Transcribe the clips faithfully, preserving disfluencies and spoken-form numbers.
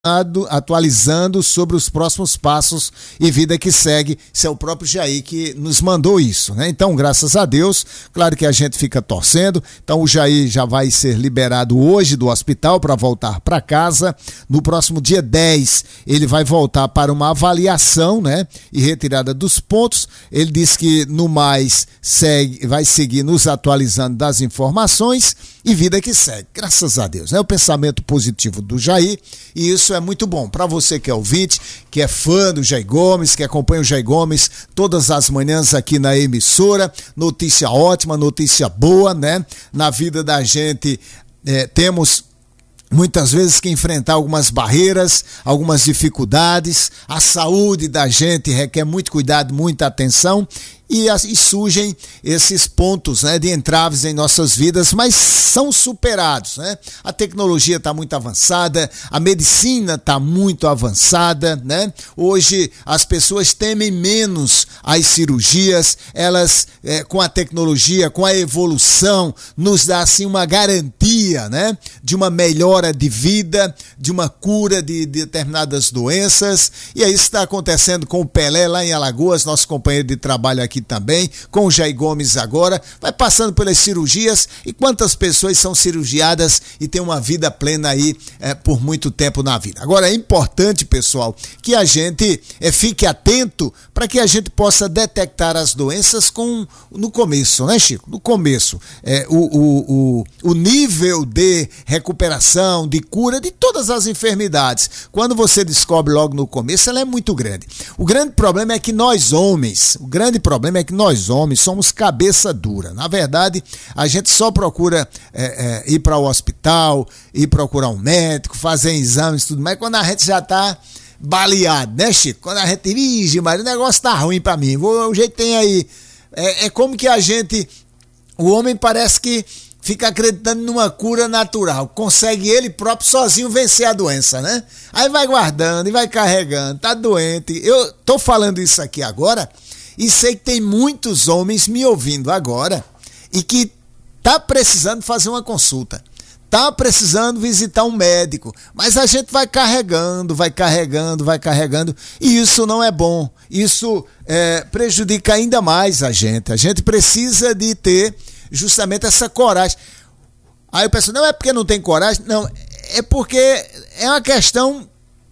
atualizando sobre os próximos passos e vida que segue. Isso é o próprio Jair que nos mandou isso, né? Então, graças a Deus, claro que a gente fica torcendo. Então, o Jair já vai ser liberado hoje do hospital para voltar para casa. No próximo dia dez, ele vai voltar para uma avaliação, né? E retirada dos pontos. Ele disse que, no mais, segue, vai seguir nos atualizando das informações e vida que segue. Graças a Deus, né? O pensamento positivo do Jair, e isso é muito bom para você que é ouvinte, que é fã do Jair Gomes, que acompanha o Jair Gomes todas as manhãs aqui na emissora. Notícia ótima, notícia boa, né? Na vida da gente é, temos muitas vezes que enfrentar algumas barreiras, algumas dificuldades. A saúde da gente requer muito cuidado, muita atenção. E, e surgem esses pontos, né, de entraves em nossas vidas, mas são superados, né? A tecnologia está muito avançada, a medicina está muito avançada, né? Hoje as pessoas temem menos as cirurgias, elas é, com a tecnologia, com a evolução, nos dá assim uma garantia, né, de uma melhora de vida, de uma cura de, de determinadas doenças. E é isso que está acontecendo com o Pelé lá em Alagoas, nosso companheiro de trabalho aqui também, com o Jair Gomes agora, vai passando pelas cirurgias. E quantas pessoas são cirurgiadas e têm uma vida plena aí é, por muito tempo na vida. Agora é importante, pessoal, que a gente é, fique atento para que a gente possa detectar as doenças com, no começo, né, Chico? No começo, é, o, o, o, o nível de recuperação, de cura de todas as enfermidades, quando você descobre logo no começo, ela é muito grande. O grande problema é que nós homens, o grande problema é que nós homens somos cabeça dura. Na verdade, a gente só procura é, é, ir para o hospital, ir procurar um médico, fazer exames e tudo mais, quando a gente já está baleado, né, Chico? Quando a gente, vige, mas o negócio tá ruim para mim, vou, o jeito tem aí. É, é como que a gente, o homem parece que fica acreditando numa cura natural, consegue ele próprio sozinho vencer a doença, né? Aí vai guardando e vai carregando, tá doente. Eu tô falando isso aqui agora e sei que tem muitos homens me ouvindo agora e que tá precisando fazer uma consulta, tá precisando visitar um médico, mas a gente vai carregando, vai carregando, vai carregando, e isso não é bom, isso é, prejudica ainda mais a gente. A gente precisa de ter justamente essa coragem. Aí o pessoal, não é porque não tem coragem, não, é porque é uma questão,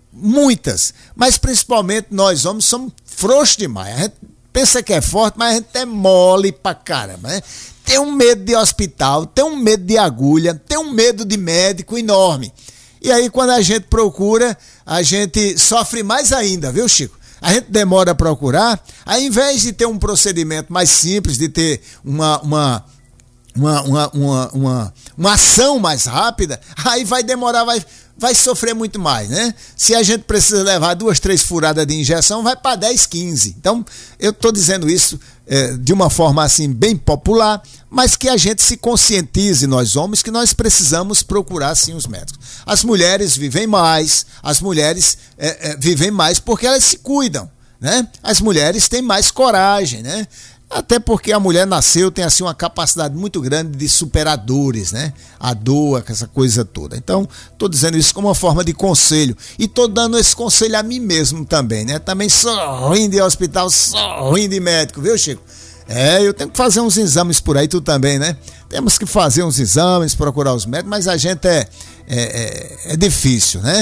muitas, mas principalmente nós homens somos frouxos demais. A gente pensa que é forte, mas a gente é mole pra caramba, né? Tem um medo de hospital, tem um medo de agulha, tem um medo de médico enorme. E aí quando a gente procura, a gente sofre mais ainda, viu, Chico? A gente demora a procurar, ao invés de ter um procedimento mais simples, de ter uma, uma, uma, uma, uma, uma, uma ação mais rápida, aí vai demorar, vai, vai sofrer muito mais, né? Se a gente precisa levar duas, três furadas de injeção, vai para dez, quinze. Então, eu estou dizendo isso é, de uma forma assim bem popular, mas que a gente se conscientize, nós homens, que nós precisamos procurar sim os médicos. As mulheres vivem mais, as mulheres é, é, vivem mais porque elas se cuidam, né? As mulheres têm mais coragem, né? Até porque a mulher nasceu, tem assim uma capacidade muito grande de superar dores, né? A dor, essa coisa toda. Então, estou dizendo isso como uma forma de conselho. E estou dando esse conselho a mim mesmo também, né? Também sou ruim de hospital, sou ruim de médico, viu, Chico? É, eu tenho que fazer uns exames por aí, tu também, né? Temos que fazer uns exames, procurar os médicos, mas a gente é, é, é, é difícil, né?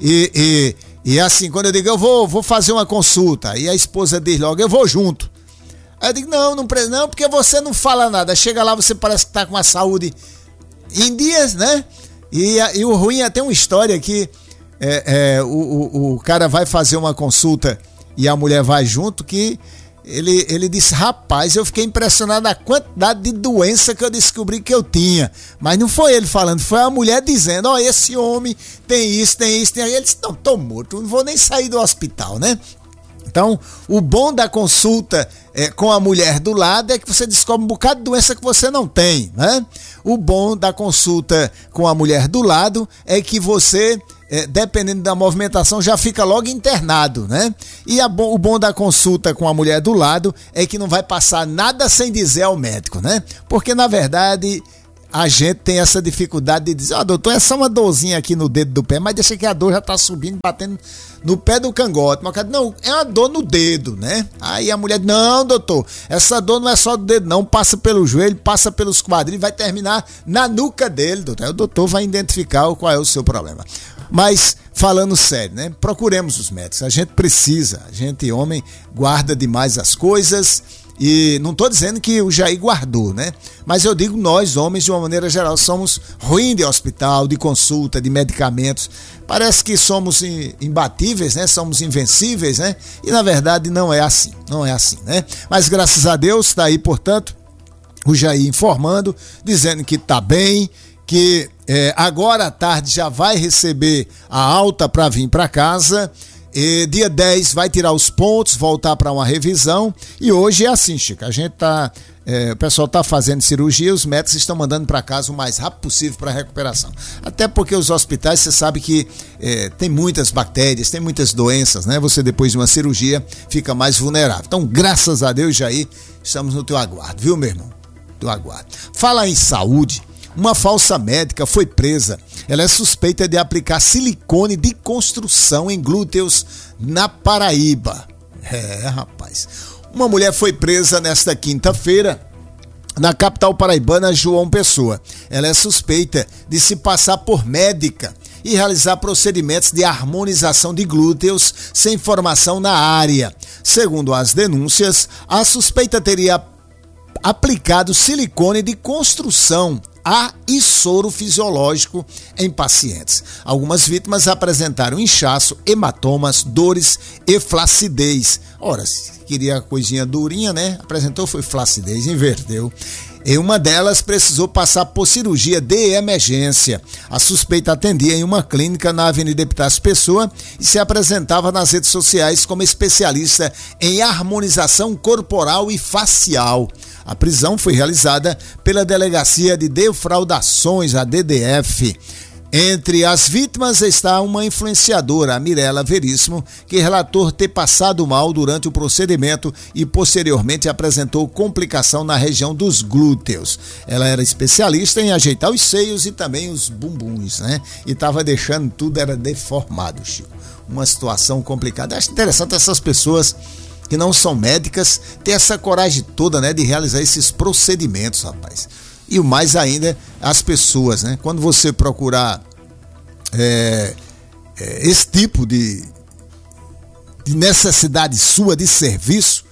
E, e, e assim, quando eu digo, eu vou, vou fazer uma consulta, e a esposa diz logo, eu vou junto. Aí eu digo, não, não precisa, não, porque você não fala nada. Chega lá, você parece que tá com a saúde em dias, né? E, e o ruim é, tem uma história que é, é, o, o, o cara vai fazer uma consulta e a mulher vai junto, que ele, ele disse, rapaz, eu fiquei impressionado na quantidade de doença que eu descobri que eu tinha. Mas não foi ele falando, foi a mulher dizendo, ó, oh, esse homem tem isso, tem isso, tem isso. Ele disse, não, tô morto, não vou nem sair do hospital, né? Então, o bom da consulta é, com a mulher do lado é que você descobre um bocado de doença que você não tem, né? O bom da consulta com a mulher do lado é que você, é, dependendo da movimentação, já fica logo internado, né? E a bom, o bom da consulta com a mulher do lado é que não vai passar nada sem dizer ao médico, né? Porque, na verdade, a gente tem essa dificuldade de dizer, ó, oh, doutor, é só uma dorzinha aqui no dedo do pé, mas deixa que a dor já tá subindo, batendo no pé do cangote. Mas, não, é uma dor no dedo, né? Aí a mulher, não, doutor, essa dor não é só do dedo, não, passa pelo joelho, passa pelos quadris, vai terminar na nuca dele, doutor. Aí o doutor vai identificar qual é o seu problema. Mas, falando sério, né? Procuremos os médicos, a gente precisa, a gente, homem, guarda demais as coisas. E não estou dizendo que o Jair guardou, né? Mas eu digo, nós, homens, de uma maneira geral, somos ruins de hospital, de consulta, de medicamentos. Parece que somos imbatíveis, né? Somos invencíveis, né? E na verdade não é assim, não é assim, né? Mas graças a Deus está aí, portanto, o Jair informando, dizendo que está bem, que é, agora à tarde já vai receber a alta para vir para casa. E dia dez vai tirar os pontos, voltar para uma revisão. E hoje é assim, Chico, a gente tá, é, o pessoal tá fazendo cirurgia, os médicos estão mandando para casa o mais rápido possível para a recuperação. Até porque os hospitais, você sabe que é, tem muitas bactérias, tem muitas doenças, né? Você depois de uma cirurgia fica mais vulnerável. Então, graças a Deus, Jair, estamos no teu aguardo, viu, meu irmão? Teu aguardo. Fala em saúde. Uma falsa médica foi presa. Ela é suspeita de aplicar silicone de construção em glúteos na Paraíba. É, rapaz. Uma mulher foi presa nesta quinta-feira na capital paraibana, João Pessoa. Ela é suspeita de se passar por médica e realizar procedimentos de harmonização de glúteos sem formação na área. Segundo as denúncias, a suspeita teria aplicado silicone de construção a e soro fisiológico em pacientes. Algumas vítimas apresentaram inchaço, hematomas, dores e flacidez. Ora, se queria coisinha durinha, né? Apresentou, foi flacidez, inverteu. E uma delas precisou passar por cirurgia de emergência. A suspeita atendia em uma clínica na Avenida Epitácio Pessoa e se apresentava nas redes sociais como especialista em harmonização corporal e facial. A prisão foi realizada pela Delegacia de Defraudações, a D D F. Entre as vítimas está uma influenciadora, a Mirela Veríssimo, que relatou ter passado mal durante o procedimento e posteriormente apresentou complicação na região dos glúteos. Ela era especialista em ajeitar os seios e também os bumbuns, né? E estava deixando tudo, era deformado, Chico. Uma situação complicada. Acho interessante essas pessoas que não são médicas ter essa coragem toda, né, de realizar esses procedimentos, rapaz. E o mais ainda, as pessoas, né? Quando você procurar é, é, esse tipo de, de necessidade sua de serviço,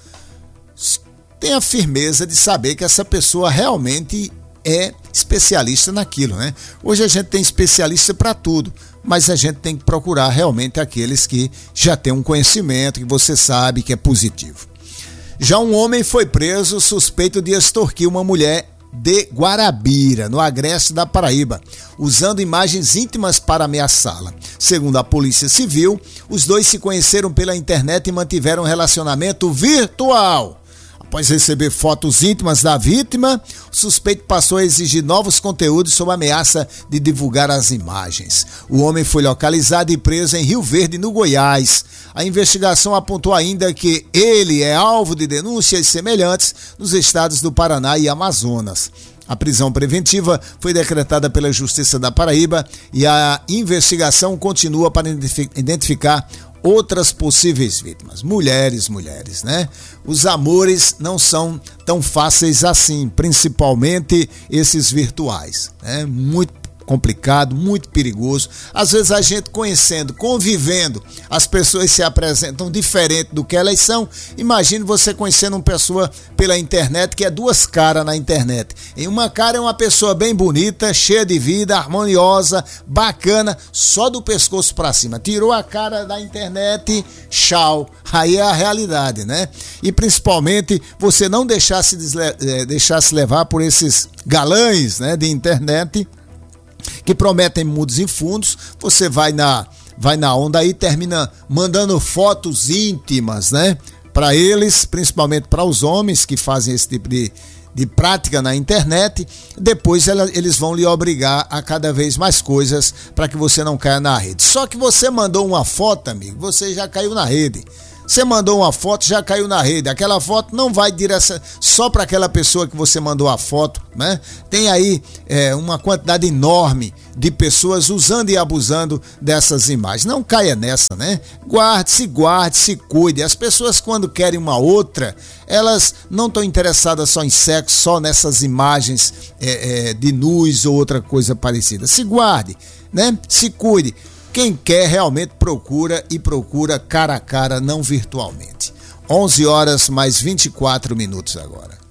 tenha a firmeza de saber que essa pessoa realmente é especialista naquilo, né? Hoje a gente tem especialista para tudo, mas a gente tem que procurar realmente aqueles que já têm um conhecimento, que você sabe que é positivo. Já um homem foi preso suspeito de extorquir uma mulher de Guarabira, no agreste da Paraíba, usando imagens íntimas para ameaçá-la. Segundo a Polícia Civil, os dois se conheceram pela internet e mantiveram um relacionamento virtual. Após receber fotos íntimas da vítima, o suspeito passou a exigir novos conteúdos sob ameaça de divulgar as imagens. O homem foi localizado e preso em Rio Verde, no Goiás. A investigação apontou ainda que ele é alvo de denúncias semelhantes nos estados do Paraná e Amazonas. A prisão preventiva foi decretada pela Justiça da Paraíba e a investigação continua para identificar outras possíveis vítimas. Mulheres, mulheres, né? Os amores não são tão fáceis assim, principalmente esses virtuais, né? Muito complicado, muito perigoso. Às vezes a gente conhecendo, convivendo, as pessoas se apresentam diferente do que elas são. Imagine você conhecendo uma pessoa pela internet que é duas caras na internet. Em uma cara é uma pessoa bem bonita, cheia de vida, harmoniosa, bacana, só do pescoço para cima. Tirou a cara da internet, tchau. Aí é a realidade, né? E principalmente você não deixar se, desle- deixar se levar por esses galãs, né, de internet que prometem mundos e fundos. Você vai na, vai na onda aí, termina mandando fotos íntimas, né? Para eles, principalmente para os homens que fazem esse tipo de, de prática na internet. Depois ela, eles vão lhe obrigar a cada vez mais coisas para que você não caia na rede. Só que você mandou uma foto, amigo, você já caiu na rede. Você mandou uma foto, já caiu na rede. Aquela foto não vai direto só para aquela pessoa que você mandou a foto, né? Tem aí é, uma quantidade enorme de pessoas usando e abusando dessas imagens. Não caia nessa, né? Guarde, se guarde, se cuide. As pessoas, quando querem uma outra, elas não estão interessadas só em sexo, só nessas imagens é, é, de nus ou outra coisa parecida. Se guarde, né? Se cuide. Quem quer realmente procura e procura cara a cara, não virtualmente. onze horas mais vinte e quatro minutos agora.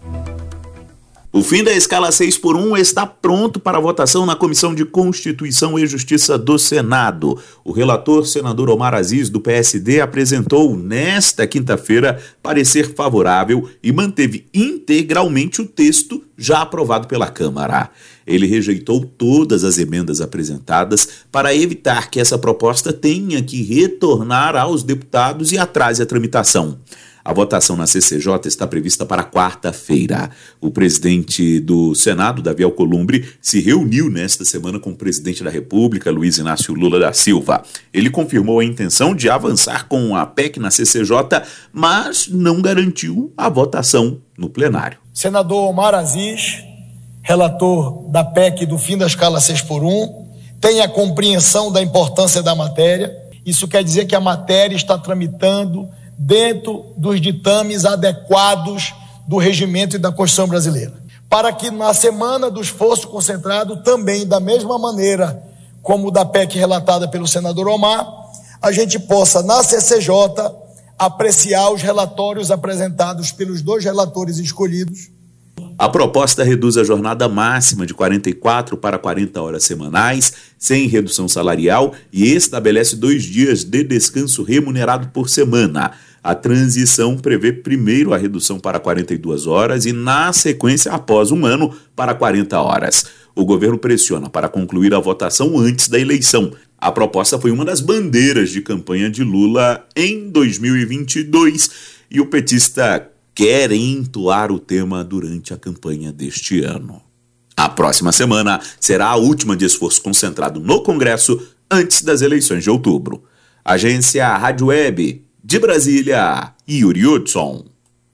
O fim da escala seis por um está pronto para votação na Comissão de Constituição e Justiça do Senado. O relator, senador Omar Aziz, do P S D, apresentou nesta quinta-feira parecer favorável e manteve integralmente o texto já aprovado pela Câmara. Ele rejeitou todas as emendas apresentadas para evitar que essa proposta tenha que retornar aos deputados e atrase a tramitação. A votação na C C J está prevista para quarta-feira. O presidente do Senado, Davi Alcolumbre, se reuniu nesta semana com o presidente da República, Luiz Inácio Lula da Silva. Ele confirmou a intenção de avançar com a P E C na C C J, mas não garantiu a votação no plenário. Senador Omar Aziz, relator da P E C do fim da escala seis por um, tem a compreensão da importância da matéria. Isso quer dizer que a matéria está tramitando dentro dos ditames adequados do regimento e da Constituição brasileira, para que na semana do esforço concentrado, também da mesma maneira como da P E C relatada pelo senador Omar, a gente possa na C C J apreciar os relatórios apresentados pelos dois relatores escolhidos. A proposta reduz a jornada máxima de quarenta e quatro para quarenta horas semanais, sem redução salarial, e estabelece dois dias de descanso remunerado por semana. A transição prevê primeiro a redução para quarenta e duas horas e, na sequência, após um ano, para quarenta horas. O governo pressiona para concluir a votação antes da eleição. A proposta foi uma das bandeiras de campanha de Lula em dois mil e vinte e dois e o petista quer entoar o tema durante a campanha deste ano. A próxima semana será a última de esforço concentrado no Congresso antes das eleições de outubro. Agência Rádio Web de Brasília, Yuri Hudson.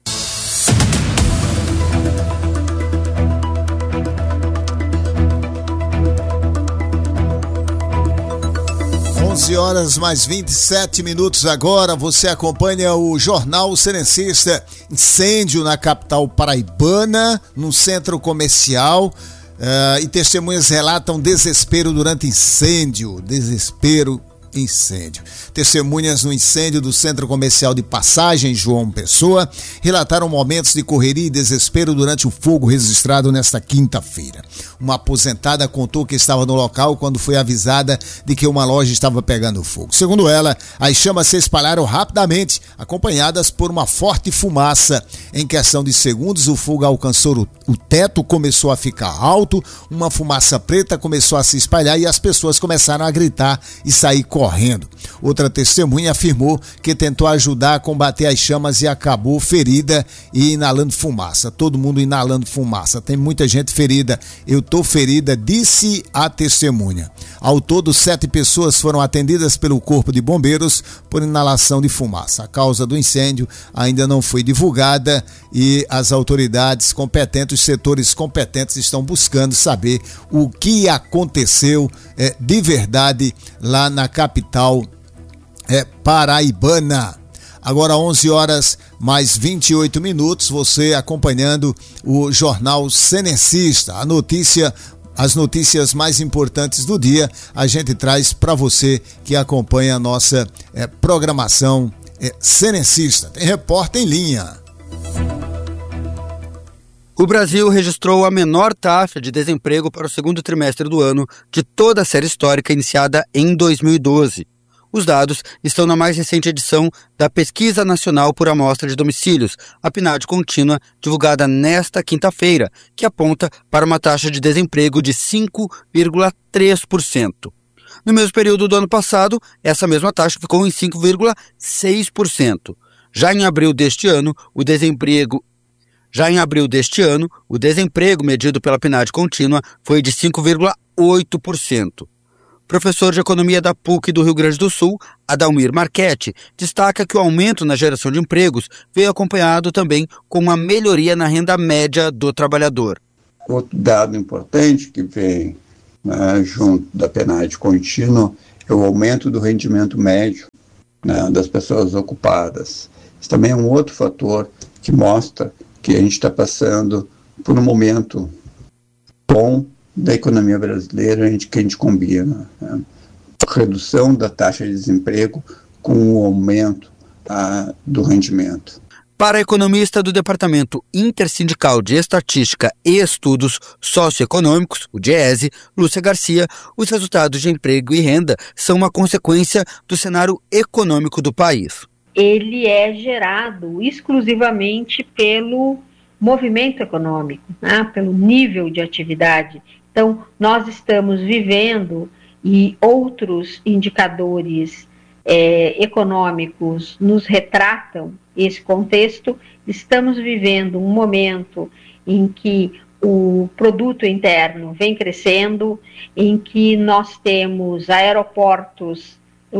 onze horas mais vinte e sete minutos agora, você acompanha o Jornal Serencista. Incêndio na capital paraibana, num centro comercial, uh, e testemunhas relatam desespero durante incêndio, desespero incêndio. Testemunhas no incêndio do centro comercial de Passagem João Pessoa relataram momentos de correria e desespero durante o fogo registrado nesta quinta-feira. Uma aposentada contou que estava no local quando foi avisada de que uma loja estava pegando fogo. Segundo ela, as chamas se espalharam rapidamente, acompanhadas por uma forte fumaça. Em questão de segundos, o fogo alcançou o, o teto, começou a ficar alto, uma fumaça preta começou a se espalhar e as pessoas começaram a gritar e sair correndo. correndo. Outra testemunha afirmou que tentou ajudar a combater as chamas e acabou ferida e inalando fumaça. Todo mundo inalando fumaça. Tem muita gente ferida. Eu tô ferida, disse a testemunha. Ao todo, sete pessoas foram atendidas pelo Corpo de Bombeiros por inalação de fumaça. A causa do incêndio ainda não foi divulgada e as autoridades competentes, os setores competentes estão buscando saber o que aconteceu é, de verdade lá na capital capital é, paraibana. Agora onze horas mais vinte e oito minutos, você acompanhando o Jornal Serencista. A notícia, as notícias mais importantes do dia, a gente traz para você que acompanha a nossa é, programação é, Serencista. Tem repórter em linha. O Brasil registrou a menor taxa de desemprego para o segundo trimestre do ano de toda a série histórica iniciada em dois mil e doze. Os dados estão na mais recente edição da Pesquisa Nacional por Amostra de Domicílios, a P N A D contínua, divulgada nesta quinta-feira, que aponta para uma taxa de desemprego de cinco vírgula três por cento. No mesmo período do ano passado, essa mesma taxa ficou em cinco vírgula seis por cento. Já em abril deste ano, o desemprego Já em abril deste ano, o desemprego medido pela P N A D contínua foi de cinco vírgula oito por cento. Professor de Economia da P U C do Rio Grande do Sul, Adalmir Marchetti, destaca que o aumento na geração de empregos veio acompanhado também com uma melhoria na renda média do trabalhador. Outro dado importante que vem, né, junto da P N A D contínua é o aumento do rendimento médio, né, das pessoas ocupadas. Isso também é um outro fator que mostra que a gente está passando por um momento bom da economia brasileira, a gente, que a gente combina, né? Redução da taxa de desemprego com o aumento ah, do rendimento. Para a economista do Departamento Intersindical de Estatística e Estudos Socioeconômicos, o DIESE, Lúcia Garcia, os resultados de emprego e renda são uma consequência do cenário econômico do país. Ele é gerado exclusivamente pelo movimento econômico, né? Pelo nível de atividade. Então, nós estamos vivendo, e outros indicadores é, econômicos nos retratam esse contexto, estamos vivendo um momento em que o produto interno vem crescendo, em que nós temos aeroportos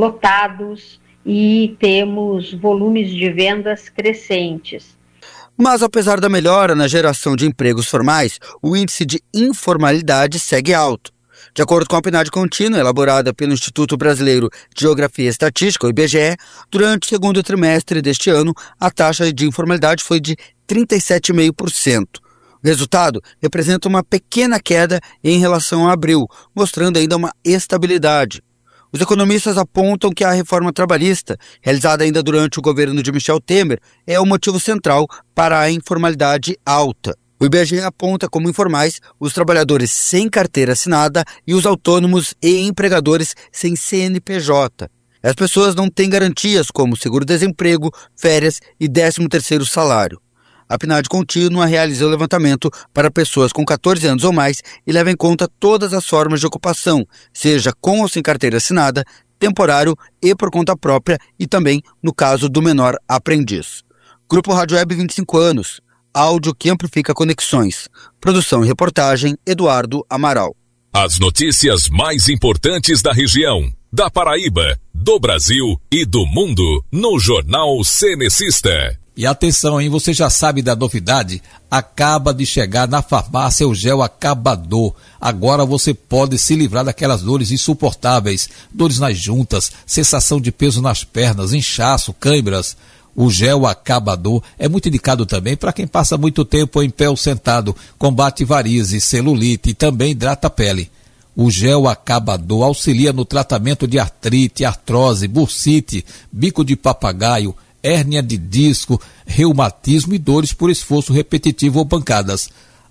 lotados e temos volumes de vendas crescentes. Mas apesar da melhora na geração de empregos formais, o índice de informalidade segue alto. De acordo com a P N A D contínua, elaborada pelo Instituto Brasileiro de Geografia e Estatística, o I B G E, durante o segundo trimestre deste ano, a taxa de informalidade foi de trinta e sete vírgula cinco por cento. O resultado representa uma pequena queda em relação a abril, mostrando ainda uma estabilidade. Os economistas apontam que a reforma trabalhista, realizada ainda durante o governo de Michel Temer, é o motivo central para a informalidade alta. O I B G E aponta como informais os trabalhadores sem carteira assinada e os autônomos e empregadores sem C N P J. As pessoas não têm garantias como seguro-desemprego, férias e décimo terceiro salário. A P N A D contínua realiza o levantamento para pessoas com catorze anos ou mais e leva em conta todas as formas de ocupação, seja com ou sem carteira assinada, temporário e por conta própria e também no caso do menor aprendiz. Grupo Rádio Web vinte e cinco anos. Áudio que amplifica conexões. Produção e reportagem, Eduardo Amaral. As notícias mais importantes da região, da Paraíba, do Brasil e do mundo, no Jornal Cenecista. E atenção, hein? Você já sabe da novidade? Acaba de chegar na farmácia o gel acabador. Agora você pode se livrar daquelas dores insuportáveis, dores nas juntas, sensação de peso nas pernas, inchaço, câimbras. O gel acabador é muito indicado também para quem passa muito tempo em pé ou sentado, combate varizes, celulite e também hidrata a pele. O gel acabador auxilia no tratamento de artrite, artrose, bursite, bico de papagaio, hérnia de disco, reumatismo e dores por esforço repetitivo ou pancadas.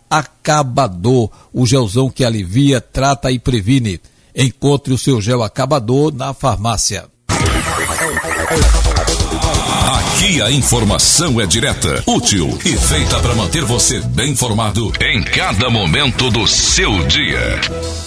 Acabador, o gelzão que alivia, trata e previne. Encontre o seu gel acabador na farmácia. Aqui a informação é direta, útil e feita para manter você bem informado em cada momento do seu dia.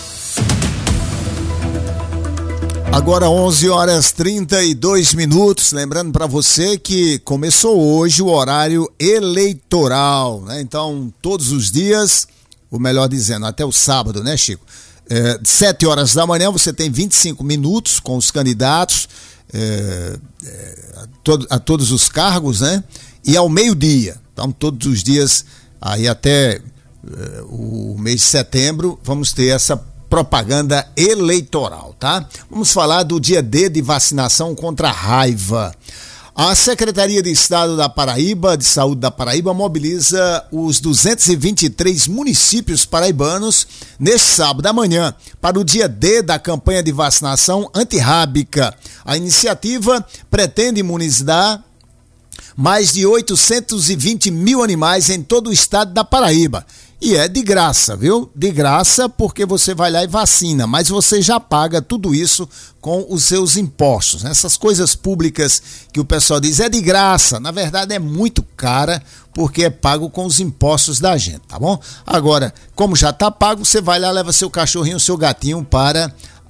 Agora onze horas e trinta e dois minutos, lembrando para você que começou hoje o horário eleitoral, né? Então, todos os dias, ou melhor dizendo, até o sábado, né, Chico? É, sete horas da manhã você tem vinte e cinco minutos com os candidatos, É, é, a, to, a todos os cargos, né? E ao meio-dia, então todos os dias, aí até é, o mês de setembro, vamos ter essa propaganda eleitoral, tá? Vamos falar do dia D de vacinação contra a raiva. A Secretaria de Estado da Paraíba, de Saúde da Paraíba, mobiliza os duzentos e vinte e três municípios paraibanos neste sábado à manhã para o dia D da campanha de vacinação antirrábica. A iniciativa pretende imunizar mais de oitocentos e vinte mil animais em todo o estado da Paraíba. E é de graça, viu? De graça porque você vai lá e vacina, mas você já paga tudo isso com os seus impostos. Essas coisas públicas que o pessoal diz é de graça, na verdade é muito cara porque é pago com os impostos da gente, tá bom? Agora, como já tá pago, você vai lá, leva seu cachorrinho, seu gatinho para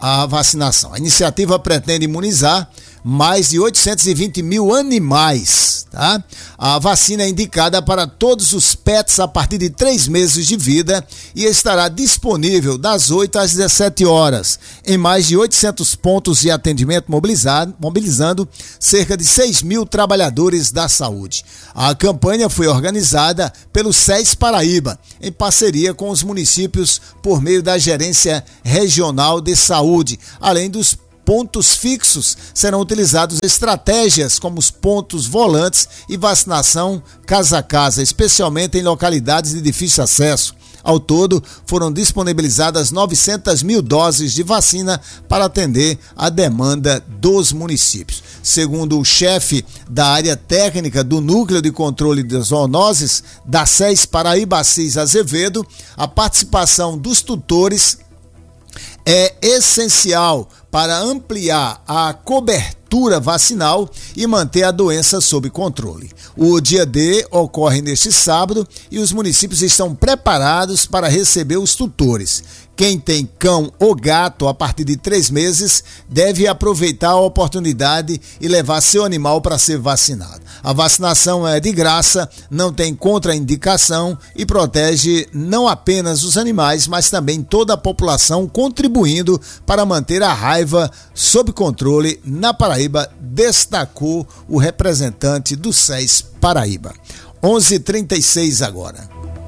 a vacinação. A iniciativa pretende imunizar mais de oitocentos e vinte mil animais, tá? A vacina é indicada para todos os pets a partir de três meses de vida e estará disponível das oito às dezessete horas em mais de oitocentos pontos de atendimento mobilizado, mobilizando cerca de seis mil trabalhadores da saúde. A campanha foi organizada pelo S E S Paraíba, em parceria com os municípios por meio da Gerência Regional de Saúde, além dos pontos fixos. Serão utilizadas estratégias como os pontos volantes e vacinação casa a casa, especialmente em localidades de difícil acesso. Ao todo, foram disponibilizadas novecentas mil doses de vacina para atender a demanda dos municípios. Segundo o chefe da área técnica do Núcleo de Controle de Zoonoses da S E S Paraíba, Assis Azevedo, a participação dos tutores é essencial para ampliar a cobertura vacinal e manter a doença sob controle. O dia D ocorre neste sábado e os municípios estão preparados para receber os tutores. Quem tem cão ou gato a partir de três meses deve aproveitar a oportunidade e levar seu animal para ser vacinado. A vacinação é de graça, não tem contraindicação e protege não apenas os animais, mas também toda a população, contribuindo para manter a raiva sob controle na Paraíba, destacou o representante do S E S Paraíba. onze e trinta e seis agora.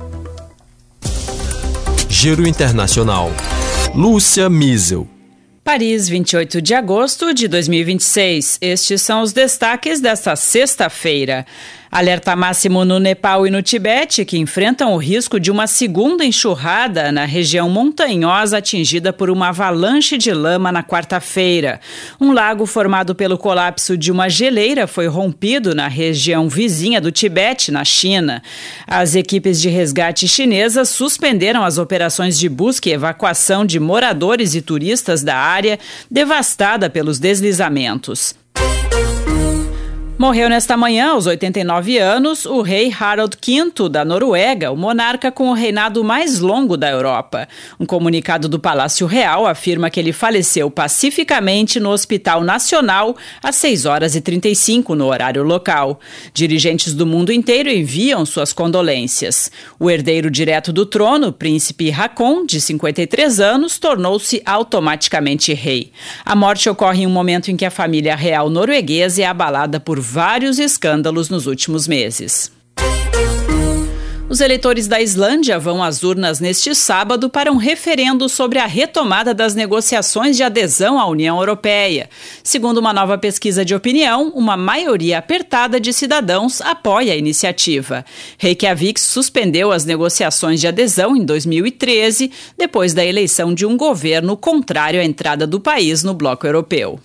Giro Internacional. Lúcia Miesel. Paris, vinte e oito de agosto de dois mil e vinte e seis. Estes são os destaques desta sexta-feira. Alerta máximo no Nepal e no Tibete, que enfrentam o risco de uma segunda enxurrada na região montanhosa atingida por uma avalanche de lama na quarta-feira. Um lago formado pelo colapso de uma geleira foi rompido na região vizinha do Tibete, na China. As equipes de resgate chinesas suspenderam as operações de busca e evacuação de moradores e turistas da área devastada pelos deslizamentos. Morreu nesta manhã, aos oitenta e nove anos, o rei Harald quinto da Noruega, o monarca com o reinado mais longo da Europa. Um comunicado do Palácio Real afirma que ele faleceu pacificamente no Hospital Nacional às seis horas e trinta e cinco no horário local. Dirigentes do mundo inteiro enviam suas condolências. O herdeiro direto do trono, príncipe Haakon, de cinquenta e três anos, tornou-se automaticamente rei. A morte ocorre em um momento em que a família real norueguesa é abalada por vários escândalos nos últimos meses. Os eleitores da Islândia vão às urnas neste sábado para um referendo sobre a retomada das negociações de adesão à União Europeia. Segundo uma nova pesquisa de opinião, uma maioria apertada de cidadãos apoia a iniciativa. Reykjavik suspendeu as negociações de adesão em dois mil e treze, depois da eleição de um governo contrário à entrada do país no bloco europeu.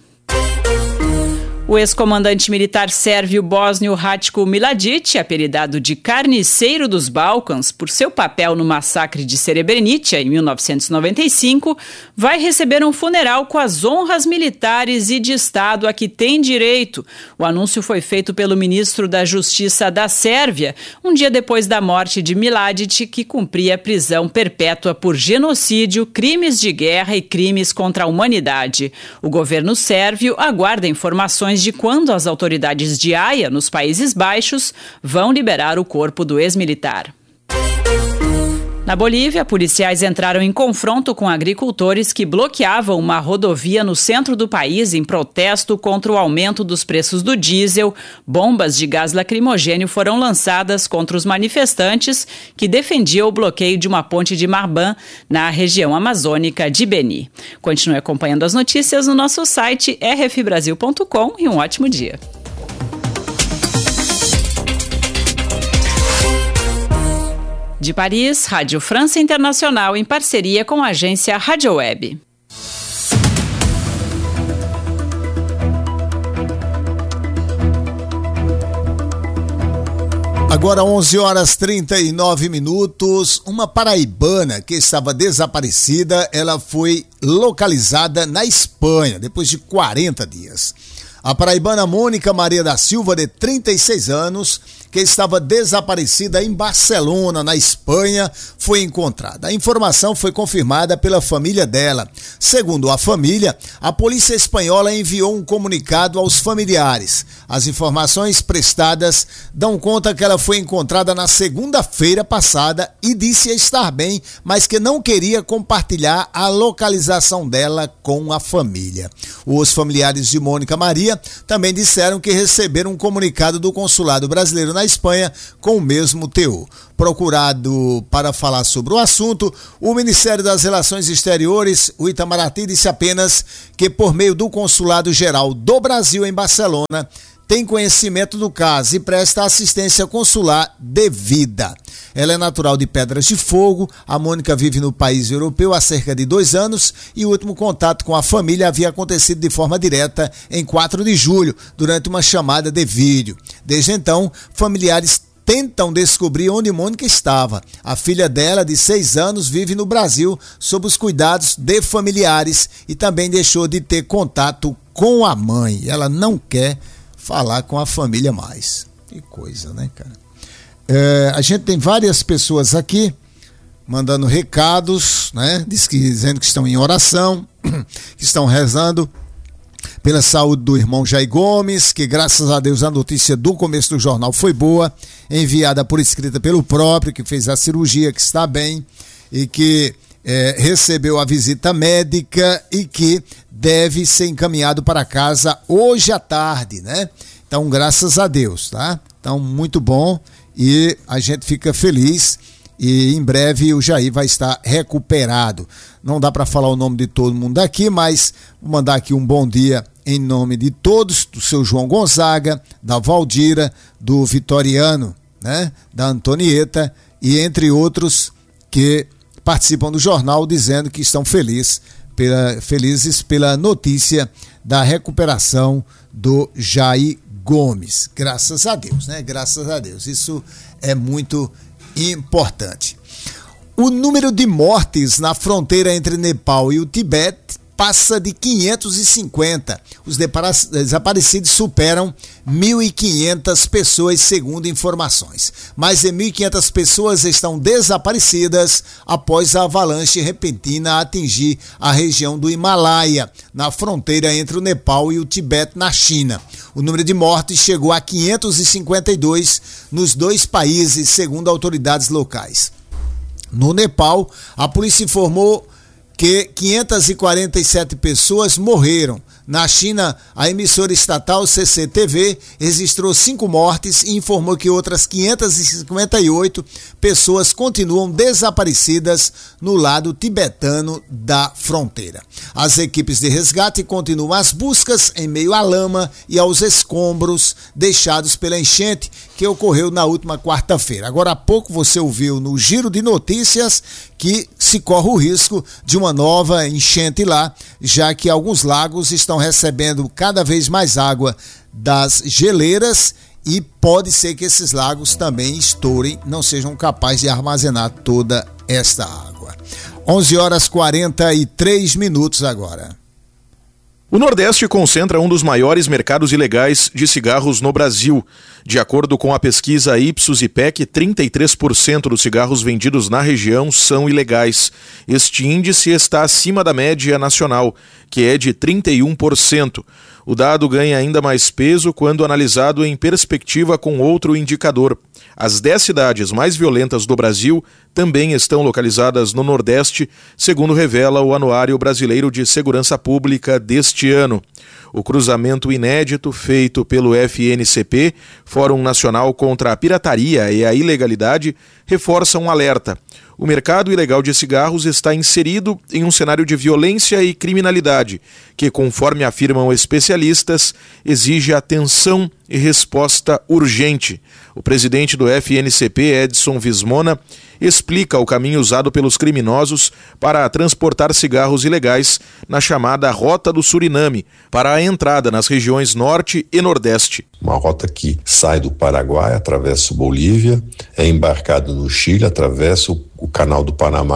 O ex-comandante militar sérvio bósnio Ratko Mladic, apelidado de Carniceiro dos Balcãs por seu papel no massacre de Srebrenica em mil novecentos e noventa e cinco, vai receber um funeral com as honras militares e de Estado a que tem direito. O anúncio foi feito pelo ministro da Justiça da Sérvia, um dia depois da morte de Mladic, que cumpria prisão perpétua por genocídio, crimes de guerra e crimes contra a humanidade. O governo sérvio aguarda informações de quando as autoridades de Haia, nos Países Baixos, vão liberar o corpo do ex-militar. Na Bolívia, policiais entraram em confronto com agricultores que bloqueavam uma rodovia no centro do país em protesto contra o aumento dos preços do diesel. Bombas de gás lacrimogênio foram lançadas contra os manifestantes que defendiam o bloqueio de uma ponte de Marban na região amazônica de Beni. Continue acompanhando as notícias no nosso site r f brasil ponto com e um ótimo dia. De Paris, Rádio França Internacional em parceria com a agência Rádio Web. Agora onze horas e trinta e nove minutos, uma paraibana que estava desaparecida, ela foi localizada na Espanha depois de quarenta dias. A paraibana Mônica Maria da Silva, de trinta e seis anos, que estava desaparecida em Barcelona, na Espanha, foi encontrada. A informação foi confirmada pela família dela. Segundo a família, a polícia espanhola enviou um comunicado aos familiares. As informações prestadas dão conta que ela foi encontrada na segunda-feira passada e disse estar bem, mas que não queria compartilhar a localização dela com a família. Os familiares de Mônica Maria também disseram que receberam um comunicado do consulado brasileiro na Espanha com o mesmo teor. Procurado para falar sobre o assunto, o Ministério das Relações Exteriores, o Itamaraty, disse apenas que por meio do Consulado Geral do Brasil em Barcelona, tem conhecimento do caso e presta assistência consular devida. Ela é natural de Pedras de Fogo, a Mônica vive no país europeu há cerca de dois anos e o último contato com a família havia acontecido de forma direta em quatro de julho, durante uma chamada de vídeo. Desde então, familiares tentam descobrir onde Mônica estava. A filha dela, de seis anos, vive no Brasil sob os cuidados de familiares e também deixou de ter contato com a mãe. Ela não quer falar com a família mais. Que coisa, né, cara? É, a gente tem várias pessoas aqui mandando recados, né? Diz que, dizendo que estão em oração, que estão rezando pela saúde do irmão Jair Gomes, que graças a Deus a notícia do começo do jornal foi boa, enviada por escrita pelo próprio, que fez a cirurgia, que está bem e que é, recebeu a visita médica e que deve ser encaminhado para casa hoje à tarde, né? Então, graças a Deus, tá? Então, muito bom e a gente fica feliz e em breve o Jair vai estar recuperado. Não dá para falar o nome de todo mundo aqui, mas vou mandar aqui um bom dia em nome de todos, do seu João Gonzaga, da Valdira, do Vitoriano, né? Da Antonieta e entre outros que participam do jornal dizendo que estão felizes pela, felizes pela notícia da recuperação do Jair Gomes. Graças a Deus, né? Graças a Deus. Isso é muito importante. O número de mortes na fronteira entre Nepal e o Tibete passa de quinhentos e cinquenta. Os desaparecidos superam mil e quinhentas pessoas, segundo informações. Mais de mil e quinhentas pessoas estão desaparecidas após a avalanche repentina atingir a região do Himalaia, na fronteira entre o Nepal e o Tibete, na China. O número de mortes chegou a quinhentos e cinquenta e dois nos dois países, segundo autoridades locais. No Nepal, a polícia informou que quinhentas e quarenta e sete pessoas morreram. Na China, a emissora estatal C C T V registrou cinco mortes e informou que outras quinhentas e cinquenta e oito pessoas continuam desaparecidas no lado tibetano da fronteira. As equipes de resgate continuam as buscas em meio à lama e aos escombros deixados pela enchente que ocorreu na última quarta-feira. Agora há pouco você ouviu no Giro de Notícias que se corre o risco de uma nova enchente lá, já que alguns lagos estão recebendo cada vez mais água das geleiras e pode ser que esses lagos também estourem, não sejam capazes de armazenar toda esta água. onze horas e quarenta e três minutos agora. O Nordeste concentra um dos maiores mercados ilegais de cigarros no Brasil. De acordo com a pesquisa Ipsos e P E C, trinta e três por cento dos cigarros vendidos na região são ilegais. Este índice está acima da média nacional, que é de trinta e um por cento. O dado ganha ainda mais peso quando analisado em perspectiva com outro indicador. As dez cidades mais violentas do Brasil também estão localizadas no Nordeste, segundo revela o Anuário Brasileiro de Segurança Pública deste ano. O cruzamento inédito feito pelo F N C P, Fórum Nacional contra a Pirataria e a Ilegalidade, reforça um alerta. O mercado ilegal de cigarros está inserido em um cenário de violência e criminalidade, que, conforme afirmam especialistas, exige atenção e resposta urgente. O presidente do F N C P, Edson Vismona, explica o caminho usado pelos criminosos para transportar cigarros ilegais na chamada Rota do Suriname, para a entrada nas regiões Norte e Nordeste. Uma rota que sai do Paraguai, atravessa o Bolívia, é embarcado no Chile, atravessa o, o Canal do Panamá,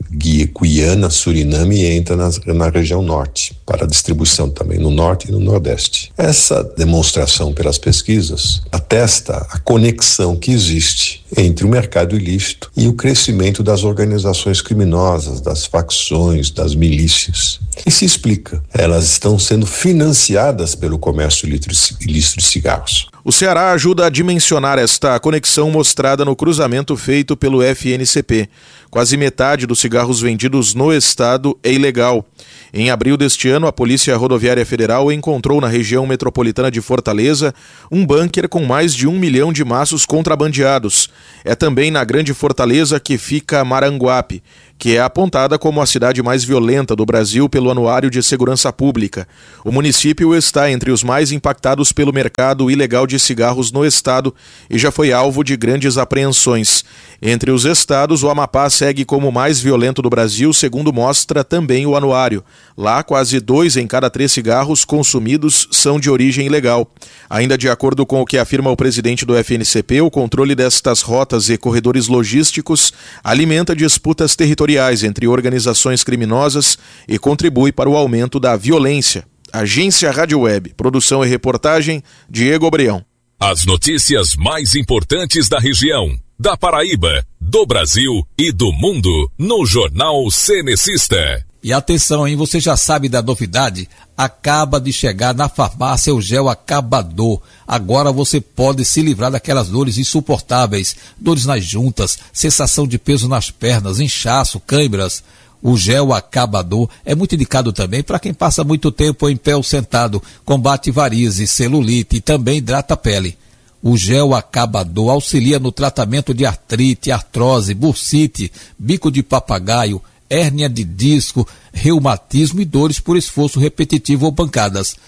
Guiana, Suriname e entra na, na região norte, para distribuição também no norte e no nordeste. Essa demonstração pelas pesquisas atesta a conexão que existe entre o mercado ilícito e o crescimento das organizações criminosas, das facções, das milícias. E se explica, elas estão sendo financiadas pelo comércio ilícito de cigarros. O Ceará ajuda a dimensionar esta conexão mostrada no cruzamento feito pelo F N C P. Quase metade dos cigarros vendidos no estado é ilegal. Em abril deste ano, a Polícia Rodoviária Federal encontrou na região metropolitana de Fortaleza um bunker com mais de um milhão de maços contrabandeados. É também na Grande Fortaleza que fica Maranguape, que é apontada como a cidade mais violenta do Brasil pelo Anuário de Segurança Pública. O município está entre os mais impactados pelo mercado ilegal de cigarros no estado e já foi alvo de grandes apreensões. Entre os estados, o Amapá segue como o mais violento do Brasil, segundo mostra também o anuário. Lá, quase dois em cada três cigarros consumidos são de origem ilegal. Ainda de acordo com o que afirma o presidente do F N C P, o controle destas rotas e corredores logísticos alimenta disputas territoriais entre organizações criminosas e contribui para o aumento da violência. Agência Rádio Web, produção e reportagem, Diego Obreão. As notícias mais importantes da região, da Paraíba, do Brasil e do mundo, no Jornal Cenecista. E atenção, hein? Você já sabe da novidade? Acaba de chegar na farmácia o gel acabador. Agora você pode se livrar daquelas dores insuportáveis, dores nas juntas, sensação de peso nas pernas, inchaço, câimbras. O gel acabador é muito indicado também para quem passa muito tempo em pé ou sentado, combate varizes, celulite e também hidrata a pele. O gel acabador auxilia no tratamento de artrite, artrose, bursite, bico de papagaio, hérnia de disco, reumatismo e dores por esforço repetitivo ou pancadas.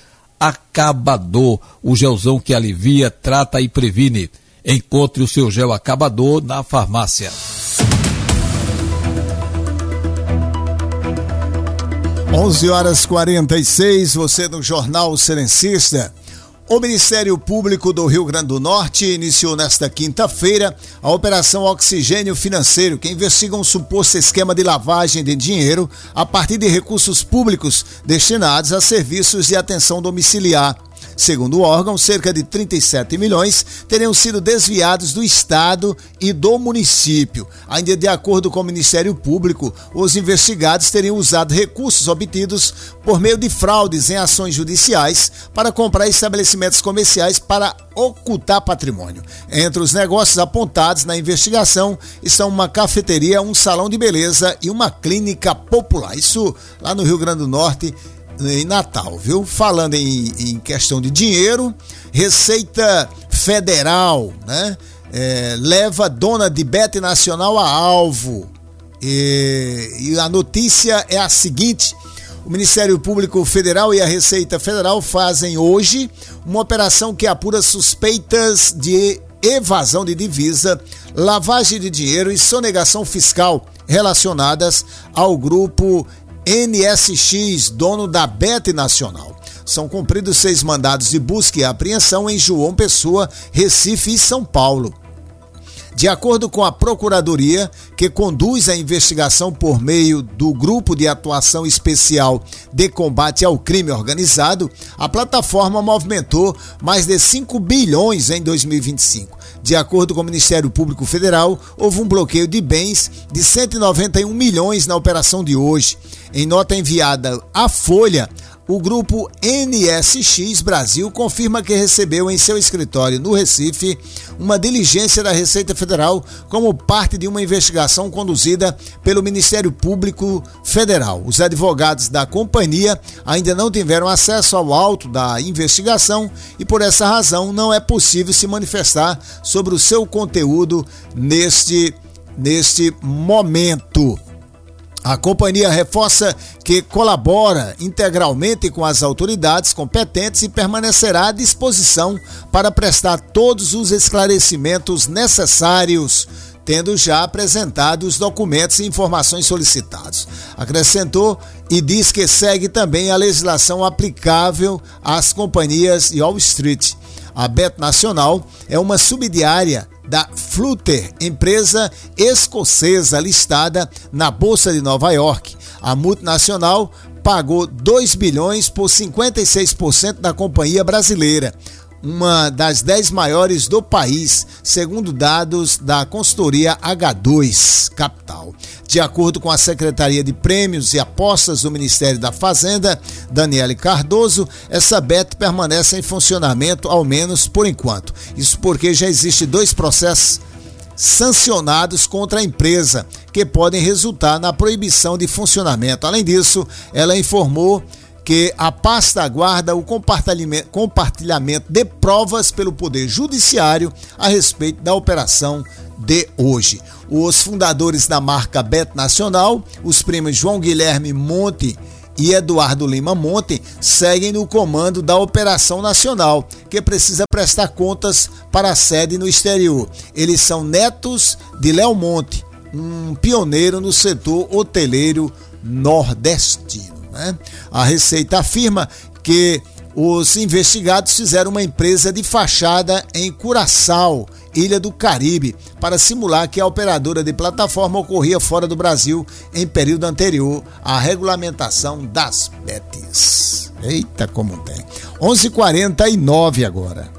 Acabador, o gelzão que alivia, trata e previne. Encontre o seu gel acabador na farmácia. onze horas e quarenta e seis, você no Jornal Cenecista. O Ministério Público do Rio Grande do Norte iniciou nesta quinta-feira a Operação Oxigênio Financeiro, que investiga um suposto esquema de lavagem de dinheiro a partir de recursos públicos destinados a serviços de atenção domiciliar. Segundo o órgão, cerca de trinta e sete milhões teriam sido desviados do Estado e do município. Ainda de acordo com o Ministério Público, os investigados teriam usado recursos obtidos por meio de fraudes em ações judiciais para comprar estabelecimentos comerciais para ocultar patrimônio. Entre os negócios apontados na investigação estão uma cafeteria, um salão de beleza e uma clínica popular. Isso lá no Rio Grande do Norte, em Natal, viu? Falando em, em questão de dinheiro, Receita Federal, né? É, leva dona de B E T Nacional a alvo. E, e a notícia é a seguinte: o Ministério Público Federal e a Receita Federal fazem hoje uma operação que apura suspeitas de evasão de divisa, lavagem de dinheiro e sonegação fiscal relacionadas ao grupo N S X, dono da B E T Nacional. São cumpridos seis mandados de busca e apreensão em João Pessoa, Recife e São Paulo. De acordo com a Procuradoria, que conduz a investigação por meio do Grupo de Atuação Especial de Combate ao Crime Organizado, a plataforma movimentou mais de cinco bilhões em dois mil e vinte e cinco. De acordo com o Ministério Público Federal, houve um bloqueio de bens de cento e noventa e um milhões na operação de hoje. Em nota enviada à Folha, o grupo N S X Brasil confirma que recebeu em seu escritório no Recife uma diligência da Receita Federal como parte de uma investigação conduzida pelo Ministério Público Federal. Os advogados da companhia ainda não tiveram acesso ao auto da investigação e, por essa razão, não é possível se manifestar sobre o seu conteúdo neste, neste momento. A companhia reforça que colabora integralmente com as autoridades competentes e permanecerá à disposição para prestar todos os esclarecimentos necessários, tendo já apresentado os documentos e informações solicitados. Acrescentou e diz que segue também a legislação aplicável às companhias de Wall Street. A B E T Nacional é uma subsidiária da Flutter, empresa escocesa listada na Bolsa de Nova York. A multinacional pagou dois bilhões por cinquenta e seis por cento da companhia brasileira, uma das dez maiores do país, segundo dados da consultoria H dois Capital. De acordo com a Secretaria de Prêmios e Apostas do Ministério da Fazenda, Daniele Cardoso, essa Bet permanece em funcionamento, ao menos por enquanto. Isso porque já existem dois processos sancionados contra a empresa, que podem resultar na proibição de funcionamento. Além disso, ela informou que a pasta aguarda o compartilhamento, compartilhamento de provas pelo Poder Judiciário a respeito da operação de hoje. Os fundadores da marca Bet Nacional, os primos João Guilherme Monte e Eduardo Lima Monte, seguem no comando da operação nacional, que precisa prestar contas para a sede no exterior. Eles são netos de Léo Monte, um pioneiro no setor hoteleiro nordestino. A Receita afirma que os investigados fizeram uma empresa de fachada em Curaçao, Ilha do Caribe, para simular que a operadora de plataforma ocorria fora do Brasil em período anterior à regulamentação das bets. Eita, como tem. onze e quarenta e nove agora.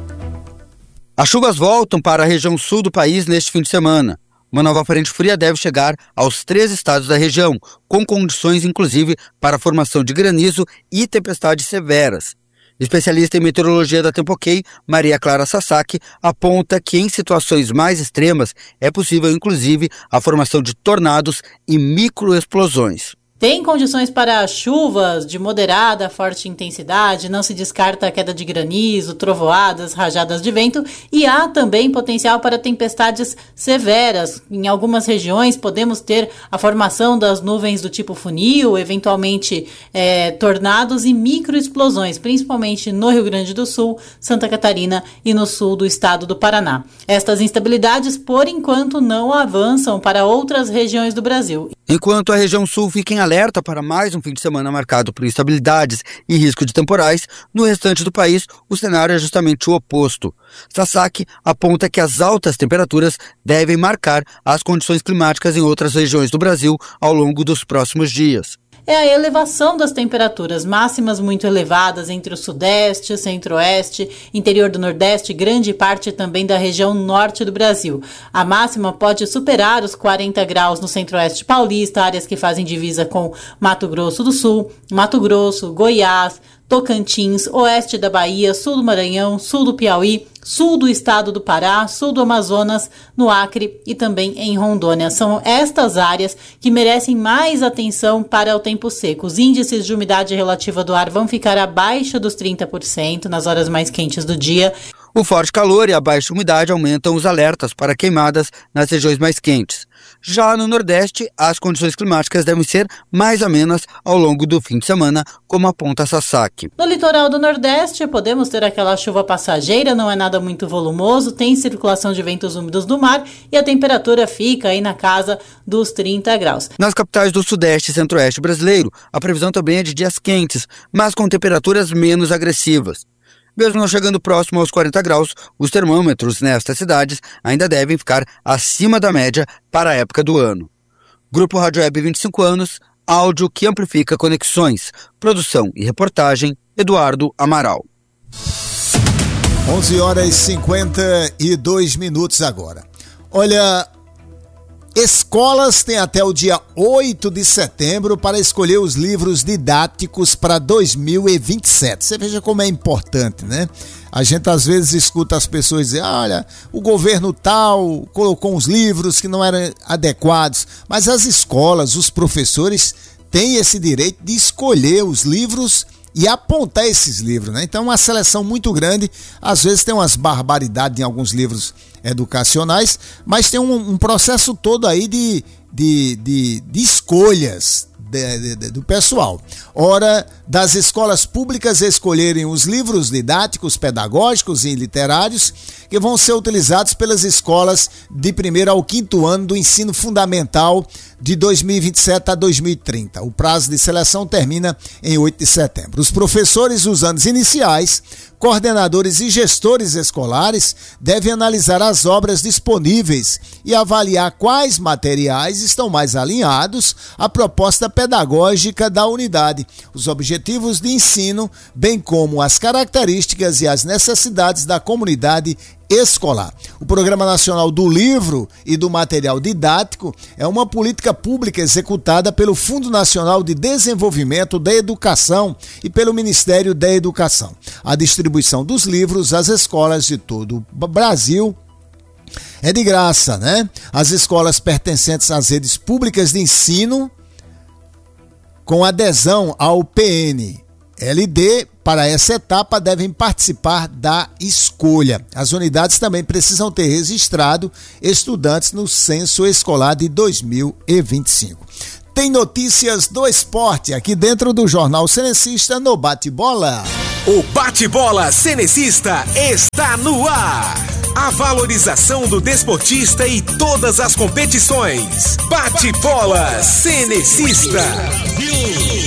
As chuvas voltam para a região sul do país neste fim de semana. Uma nova frente fria deve chegar aos três estados da região, com condições inclusive para a formação de granizo e tempestades severas. Especialista em meteorologia da Tempo-Ok, Maria Clara Sasaki, aponta que em situações mais extremas é possível inclusive a formação de tornados e microexplosões. Tem condições para chuvas de moderada a forte intensidade, não se descarta a queda de granizo, trovoadas, rajadas de vento e há também potencial para tempestades severas. Em algumas regiões podemos ter a formação das nuvens do tipo funil, eventualmente é, tornados e microexplosões, principalmente no Rio Grande do Sul, Santa Catarina e no sul do estado do Paraná. Estas instabilidades, por enquanto, não avançam para outras regiões do Brasil. Enquanto a região sul fica em alerta para mais um fim de semana marcado por instabilidades e risco de temporais, no restante do país o cenário é justamente o oposto. Sasaki aponta que as altas temperaturas devem marcar as condições climáticas em outras regiões do Brasil ao longo dos próximos dias. É a elevação das temperaturas máximas muito elevadas entre o sudeste, centro-oeste, interior do nordeste e grande parte também da região norte do Brasil. A máxima pode superar os quarenta graus no centro-oeste paulista, áreas que fazem divisa com Mato Grosso do Sul, Mato Grosso, Goiás, Tocantins, oeste da Bahia, sul do Maranhão, sul do Piauí, sul do estado do Pará, sul do Amazonas, no Acre e também em Rondônia. São estas áreas que merecem mais atenção para o tempo seco. Os índices de umidade relativa do ar vão ficar abaixo dos trinta por cento nas horas mais quentes do dia. O forte calor e a baixa umidade aumentam os alertas para queimadas nas regiões mais quentes. Já no Nordeste, as condições climáticas devem ser mais amenas ao longo do fim de semana, como aponta Sasaki. No litoral do Nordeste, podemos ter aquela chuva passageira, não é nada muito volumoso, tem circulação de ventos úmidos do mar e a temperatura fica aí na casa dos trinta graus. Nas capitais do Sudeste e Centro-Oeste brasileiro, a previsão também é de dias quentes, mas com temperaturas menos agressivas. Mesmo não chegando próximo aos quarenta graus, os termômetros nestas cidades ainda devem ficar acima da média para a época do ano. Grupo Rádio Web vinte e cinco anos, áudio que amplifica conexões. Produção e reportagem, Eduardo Amaral. onze horas e cinquenta e dois minutos agora. Olha, escolas têm até o dia oito de setembro para escolher os livros didáticos para dois mil e vinte e sete. Você veja como é importante, né? A gente às vezes escuta as pessoas dizer, olha, o governo tal colocou uns livros que não eram adequados, mas as escolas, os professores têm esse direito de escolher os livros e apontar esses livros, né? Então, uma seleção muito grande, às vezes tem umas barbaridades em alguns livros educacionais, mas tem um, um processo todo aí de, de, de, de escolhas de, de, de, do pessoal. Hora das escolas públicas escolherem os livros didáticos, pedagógicos e literários que vão ser utilizados pelas escolas de primeiro ao quinto ano do ensino fundamental de dois mil e vinte e sete a dois mil e trinta. O prazo de seleção termina em oito de setembro. Os professores dos anos iniciais coordenadores e gestores escolares devem analisar as obras disponíveis e avaliar quais materiais estão mais alinhados à proposta pedagógica da unidade, os objetivos de ensino, bem como as características e as necessidades da comunidade escolar. O Programa Nacional do Livro e do Material Didático é uma política pública executada pelo Fundo Nacional de Desenvolvimento da Educação e pelo Ministério da Educação. A distribuição dos livros às escolas de todo o Brasil é de graça, né? As escolas pertencentes às redes públicas de ensino com adesão ao P N L D para essa etapa devem participar da escolha. As unidades também precisam ter registrado estudantes no censo escolar de dois mil e vinte e cinco. Tem notícias do esporte aqui dentro do Jornal Cenecista no Bate-Bola. O Bate-Bola Cenecista está no ar. A valorização do desportista e todas as competições. Bate-Bola Cenecista.